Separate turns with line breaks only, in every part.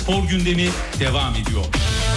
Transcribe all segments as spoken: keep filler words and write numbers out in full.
Spor gündemi devam ediyor.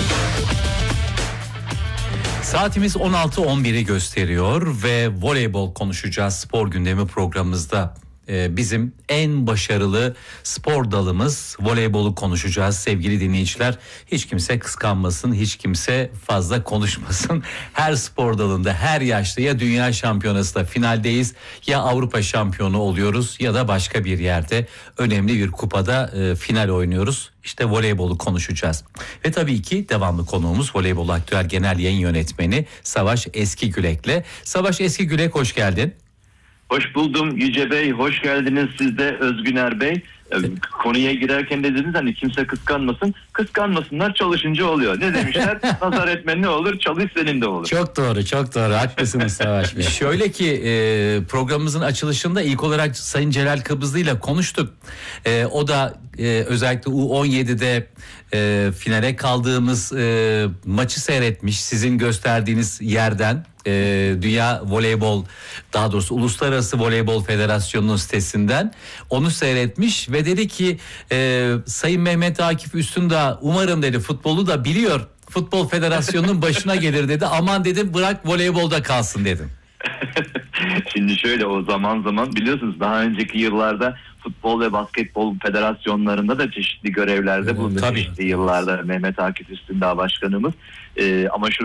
Saatimiz on altı on biri gösteriyor ve voleybol konuşacağız spor gündemi programımızda. Ee, bizim en başarılı spor dalımız voleybolu konuşacağız sevgili dinleyiciler. Hiç kimse kıskanmasın, hiç kimse fazla konuşmasın. Her spor dalında, her yaşta ya dünya şampiyonasında finaldeyiz, ya Avrupa şampiyonu oluyoruz ya da başka bir yerde önemli bir kupada e, final oynuyoruz. İşte voleybolu konuşacağız. Ve tabii ki devamlı konuğumuz Voleybol Aktüel Genel Yayın Yönetmeni Savaş Eskigülek'le. Savaş Eskigülek, hoş geldin.
Hoş buldum Yüce Bey, hoş geldiniz siz de Özgüner Bey. Konuya girerken de dediniz hani kimse kıskanmasın. Kıskanmasınlar, çalışınca oluyor. Ne demişler? Nazar etmen ne olur, çalış senin de olur.
Çok doğru, çok doğru. Haklısınız Savaş Bey. Şöyle ki e, programımızın açılışında ilk olarak Sayın Celal Kıbrıslı ile konuştuk. E, o da e, özellikle U on yedide e, finale kaldığımız e, maçı seyretmiş. Sizin gösterdiğiniz yerden. E, Dünya Voleybol, daha doğrusu Uluslararası Voleybol Federasyonu'nun sitesinden onu seyretmiş ve dedi ki e, Sayın Mehmet Akif Üstündağ umarım dedi futbolu da biliyor, Futbol Federasyonu'nun başına gelir dedi. Aman dedim, bırak voleybolda kalsın dedim.
Şimdi şöyle, o zaman zaman biliyorsunuz daha önceki yıllarda futbol ve basketbol federasyonlarında da çeşitli görevlerde bulundu.
Tabii.
Çeşitli yıllarda Mehmet Akif Üstündağ Başkanımız. Ee, ama şu